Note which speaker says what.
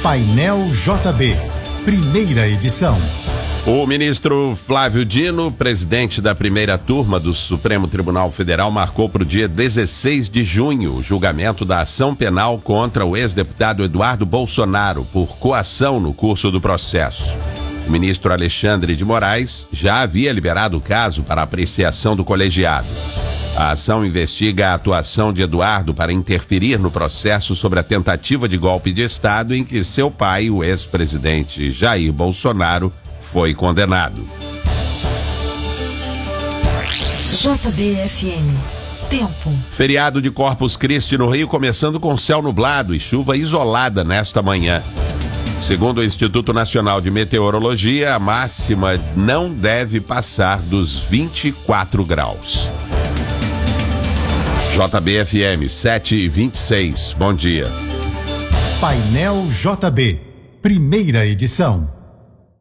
Speaker 1: Painel JB, primeira edição.
Speaker 2: O ministro Flávio Dino, presidente da primeira turma do Supremo Tribunal Federal, marcou para o dia 16 de junho o julgamento da ação penal contra o ex-deputado Eduardo Bolsonaro por coação no curso do processo. O ministro Alexandre de Moraes já havia liberado o caso para apreciação do colegiado. A ação investiga a atuação de Eduardo para interferir no processo sobre a tentativa de golpe de Estado em que seu pai, o ex-presidente Jair Bolsonaro, foi condenado.
Speaker 3: JBFM. Tempo.
Speaker 2: Feriado de Corpus Christi no Rio começando com céu nublado e chuva isolada nesta manhã. Segundo o Instituto Nacional de Meteorologia, a máxima não deve passar dos 24 graus. JBFM 7h26. Bom dia.
Speaker 1: Painel JB, primeira edição.